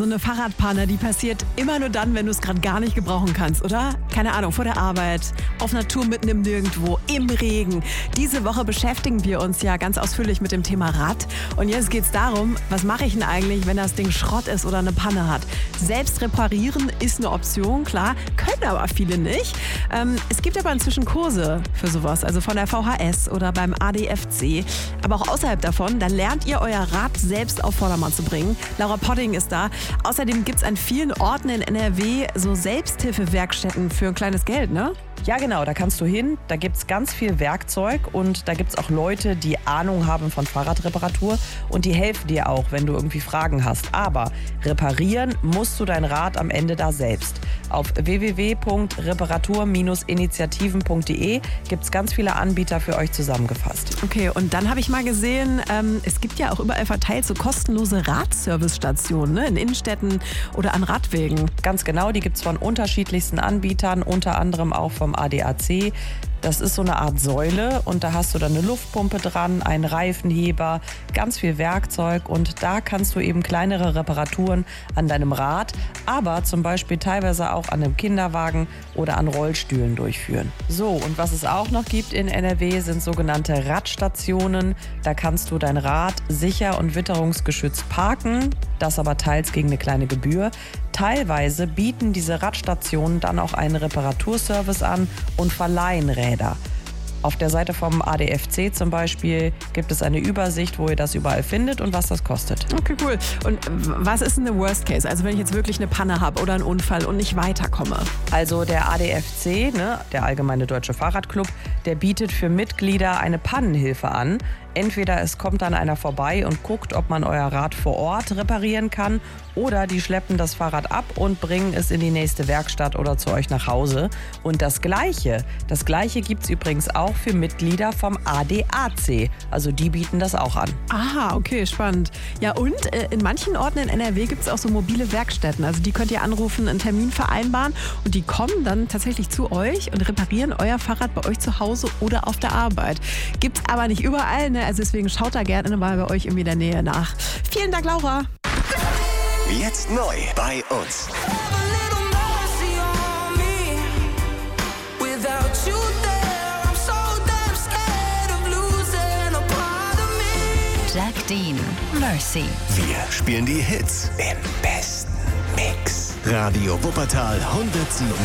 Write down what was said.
So eine Fahrradpanne, die passiert immer nur dann, wenn du es gerade gar nicht gebrauchen kannst, oder? Keine Ahnung, vor der Arbeit, auf einer Tour mitten im Nirgendwo, im Regen. Diese Woche beschäftigen wir uns ja ganz ausführlich mit dem Thema Rad. Und jetzt geht es darum, was mache ich denn eigentlich, wenn das Ding Schrott ist oder eine Panne hat? Selbst reparieren ist eine Option, klar, können aber viele nicht. Es gibt aber inzwischen Kurse für sowas, also von der VHS oder beim ADFC. Aber auch außerhalb davon, da lernt ihr euer Rad selbst auf Vordermann zu bringen. Laura Podding ist da. Außerdem gibt es an vielen Orten in NRW so Selbsthilfewerkstätten für ein kleines Geld, ne? Ja, genau, da kannst du hin, da gibt es ganz viel Werkzeug und da gibt es auch Leute, die Ahnung haben von Fahrradreparatur und die helfen dir auch, wenn du irgendwie Fragen hast. Aber reparieren musst du dein Rad am Ende da selbst. Auf www.reparatur-initiativen.de gibt es ganz viele Anbieter für euch zusammengefasst. Okay, und dann habe ich mal gesehen, es gibt ja auch überall verteilt so kostenlose Radservicestationen, ne? In Innenstädten oder an Radwegen. Ganz genau, die gibt es von unterschiedlichsten Anbietern, unter anderem auch vom ADAC. Das ist so eine Art Säule und da hast du dann eine Luftpumpe dran, einen Reifenheber, ganz viel Werkzeug und da kannst du eben kleinere Reparaturen an deinem Rad, aber zum Beispiel teilweise auch an einem Kinderwagen oder an Rollstühlen durchführen. So, und was es auch noch gibt in NRW sind sogenannte Radstationen. Da kannst du dein Rad sicher und witterungsgeschützt parken, das aber teils gegen eine kleine Gebühr. Teilweise bieten diese Radstationen dann auch einen Reparaturservice an und verleihen Räder. Auf der Seite vom ADFC zum Beispiel gibt es eine Übersicht, wo ihr das überall findet und was das kostet. Okay, cool. Und was ist denn der Worst Case? Also wenn ich jetzt wirklich eine Panne habe oder einen Unfall und nicht weiterkomme? Also der ADFC, der Allgemeine Deutsche Fahrradclub, der bietet für Mitglieder eine Pannenhilfe an. Entweder es kommt dann einer vorbei und guckt, ob man euer Rad vor Ort reparieren kann, oder die schleppen das Fahrrad ab und bringen es in die nächste Werkstatt oder zu euch nach Hause. Und das Gleiche gibt es übrigens auch für Mitglieder vom ADAC. Also die bieten das auch an. Aha, okay, spannend. Ja, und in manchen Orten in NRW gibt es auch so mobile Werkstätten. Also die könnt ihr anrufen, einen Termin vereinbaren und die kommen dann tatsächlich zu euch und reparieren euer Fahrrad bei euch zu Hause oder auf der Arbeit. Gibt's aber nicht überall, ne? Also deswegen schaut da gerne mal bei euch irgendwie in der Nähe nach. Vielen Dank, Laura. Jetzt neu bei uns. Jack Dean, Mercy. Wir spielen die Hits im besten Mix. Radio Wuppertal 107.